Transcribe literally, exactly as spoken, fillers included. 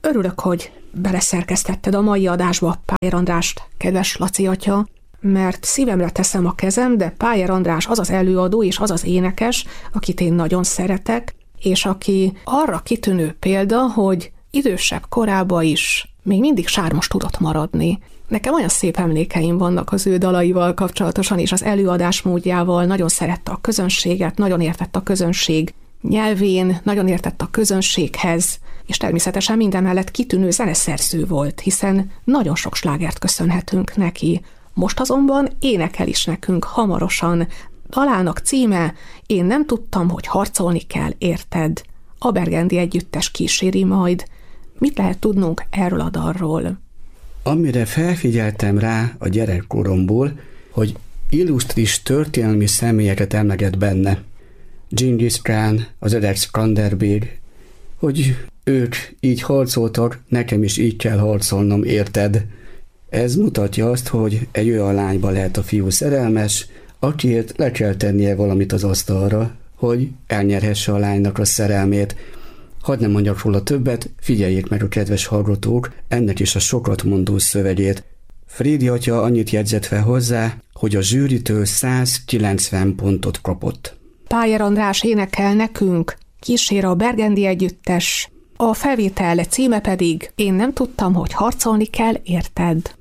Örülök, hogy beleszerkesztetted a mai adásba Pájer Andrást, kedves Laci atya, mert szívemre teszem a kezem, de Pájer András az az előadó és az az énekes, akit én nagyon szeretek, és aki arra kitűnő példa, hogy idősebb korában is még mindig sármos tudott maradni. Nekem olyan szép emlékeim vannak az ő dalaival kapcsolatosan, és az előadás módjával. Nagyon szerette a közönséget, nagyon értett a közönség nyelvén, nagyon értett a közönséghez, és természetesen minden mellett kitűnő zeneszerző volt, hiszen nagyon sok slágert köszönhetünk neki. Most azonban énekel is nekünk hamarosan. Dalának címe Én nem tudtam, hogy harcolni kell, érted? A Burgundy Együttes kíséri majd. Mit lehet tudnunk erről a dalról? Amire felfigyeltem rá a gyerekkoromból, hogy illusztris történelmi személyeket emleget benne. Genghis Khan, az öreg Skanderbég, hogy ők így harcoltak, nekem is így kell harcolnom, érted? Ez mutatja azt, hogy egy olyan lányba lehet a fiú szerelmes, akiért le kell tennie valamit az asztalra, hogy elnyerhesse a lánynak a szerelmét. Hadd nem mondjak róla többet, figyeljék meg a kedves hallgatók ennek is a sokat mondó szövegét. Frédi atya annyit jegyzett fel hozzá, hogy a zsűritől száz kilencven pontot kapott. Pájer András énekel nekünk, kísér a Burgundy Együttes, a felvétel címe pedig Én nem tudtam, hogy harcolni kell, érted?